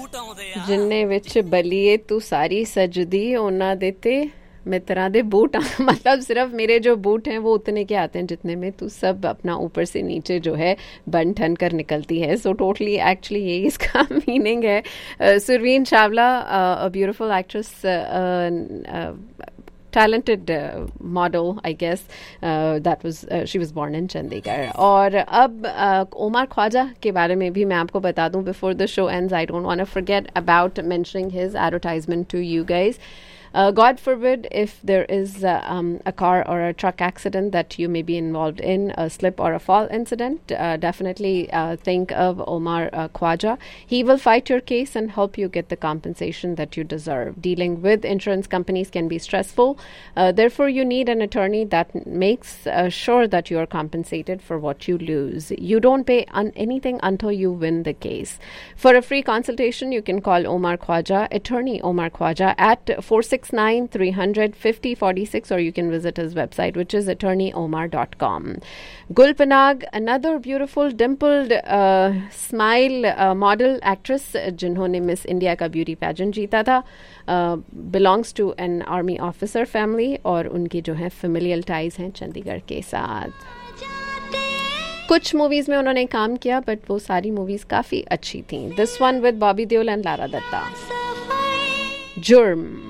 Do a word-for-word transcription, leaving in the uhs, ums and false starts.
जिन्ने विच बलिए तू सारी सजदी ओना देते मित्रा दे बूट मतलब सिर्फ मेरे जो बूट हैं वो उतने के आते हैं जितने में तू सब अपना ऊपर से नीचे जो है बन ठन कर निकलती है. सो टोटली एक्चुअली यही इसका मीनिंग है. Surveen Chawla, a beautiful actress, talented uh, model, I guess. Uh, that was uh, she was born in Chandigarh. और अब uh, ओमर ख्वाजा के बारे में भी मैं आपको बता दूं before the show ends. I don't want to forget about mentioning his advertisement to you guys. Uh, God forbid if there is uh, um, a car or a truck accident that you may be involved in, a slip or a fall incident, uh, definitely uh, think of Omar uh, Khwaja. He will fight your case and help you get the compensation that you deserve. Dealing with insurance companies can be stressful. Uh, therefore, you need an attorney that makes uh, sure that you are compensated for what you lose. You don't pay on anything until you win the case. For a free consultation, you can call Omar Khwaja, attorney Omar Khwaja, at four six nine three hundred fifty forty-six, or you can visit his website, which is attorney omar dot com. Gul Panag, another beautiful dimpled uh, smile uh, model actress जिन्होंने miss India का beauty pageant जीता था, uh, belongs to an army officer family और उनकी जो है familial ties हैं चंडीगढ़ के साथ. कुछ मूवीज में उन्होंने काम किया बट वो सारी मूवीज काफी अच्छी थी. This one with Bobby Deol and Lara Dutta, जुर्म.